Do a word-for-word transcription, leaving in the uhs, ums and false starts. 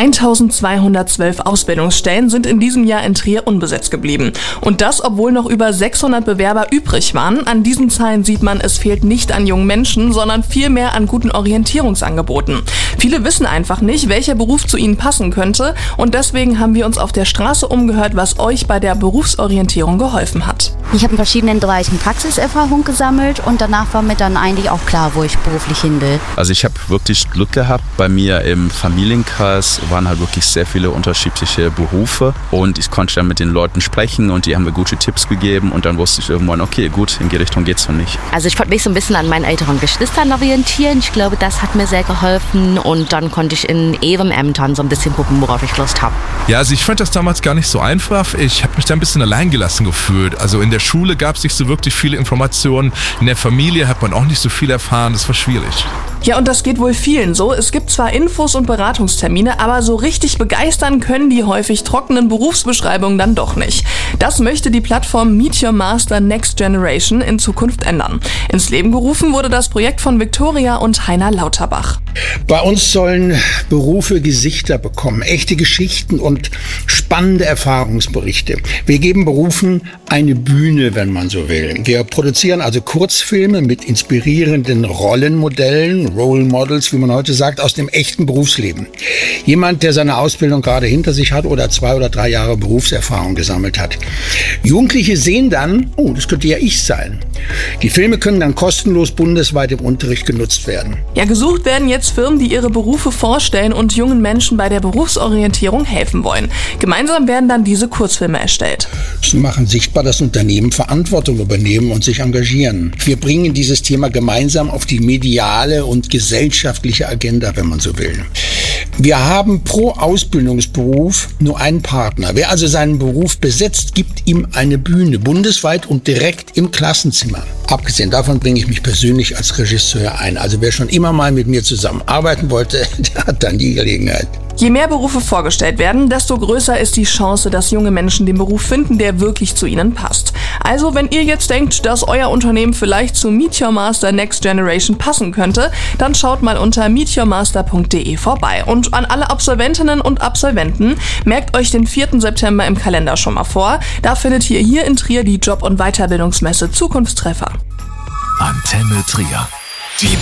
eintausendzweihundertzwölf Ausbildungsstellen sind in diesem Jahr in Trier unbesetzt geblieben. Und das, obwohl noch über sechshundert Bewerber übrig waren. An diesen Zahlen sieht man, es fehlt nicht an jungen Menschen, sondern vielmehr an guten Orientierungsangeboten. Viele wissen einfach nicht, welcher Beruf zu ihnen passen könnte, und deswegen haben wir uns auf der Straße umgehört, was euch bei der Berufsorientierung geholfen hat. Ich habe in verschiedenen Bereichen Praxiserfahrung gesammelt und danach war mir dann eigentlich auch klar, wo ich beruflich hin will. Also ich habe wirklich Glück gehabt. Bei mir im Familienkreis waren halt wirklich sehr viele unterschiedliche Berufe und ich konnte dann mit den Leuten sprechen und die haben mir gute Tipps gegeben und dann wusste ich irgendwann, okay, gut, in die Richtung geht's noch nicht. Also ich wollte mich so ein bisschen an meinen älteren Geschwistern orientieren. Ich glaube, das hat mir sehr geholfen und dann konnte ich in Ehrenämtern so ein bisschen gucken, worauf ich Lust habe. Ja, also ich fand das damals gar nicht so einfach. Ich habe mich da ein bisschen alleingelassen gefühlt. Also in der Schule gab es nicht so wirklich viele Informationen. In der Familie hat man auch nicht so viel erfahren. Das war schwierig. Ja, und das geht wohl vielen so. Es gibt zwar Infos und Beratungstermine, aber so richtig begeistern können die häufig trockenen Berufsbeschreibungen dann doch nicht. Das möchte die Plattform Meet Your Master Next Generation in Zukunft ändern. Ins Leben gerufen wurde das Projekt von Viktoria und Heiner Lauterbach. Bei uns sollen Berufe Gesichter bekommen, echte Geschichten und spannende Erfahrungsberichte. Wir geben Berufen eine Bühne, wenn man so will. Wir produzieren also Kurzfilme mit inspirierenden Rollenmodellen, Role Models, wie man heute sagt, aus dem echten Berufsleben. Jemand, der seine Ausbildung gerade hinter sich hat oder zwei oder drei Jahre Berufserfahrung gesammelt hat. Jugendliche sehen dann, oh, das könnte ja ich sein. Die Filme können dann kostenlos bundesweit im Unterricht genutzt werden. Ja, gesucht werden jetzt Firmen, die ihre Berufe vorstellen und jungen Menschen bei der Berufsorientierung helfen wollen. Gemeinsam werden dann diese Kurzfilme erstellt. Sie machen sichtbar, dass Unternehmen Verantwortung übernehmen und sich engagieren. Wir bringen dieses Thema gemeinsam auf die mediale und gesellschaftliche Agenda, wenn man so will. Wir haben pro Ausbildungsberuf nur einen Partner. Wer also seinen Beruf besetzt, gibt ihm eine Bühne, bundesweit und direkt im Klassenzimmer. Abgesehen davon bringe ich mich persönlich als Regisseur ein. Also wer schon immer mal mit mir zusammenarbeiten wollte, der hat dann die Gelegenheit. Je mehr Berufe vorgestellt werden, desto größer ist die Chance, dass junge Menschen den Beruf finden, der wirklich zu ihnen passt. Also, wenn ihr jetzt denkt, dass euer Unternehmen vielleicht zu Meet Your Master Next Generation passen könnte, dann schaut mal unter meet your master punkt de vorbei. Und an alle Absolventinnen und Absolventen, merkt euch den vierten September im Kalender schon mal vor. Da findet ihr hier in Trier die Job- und Weiterbildungsmesse Zukunftstreffer. Antenne Trier. Die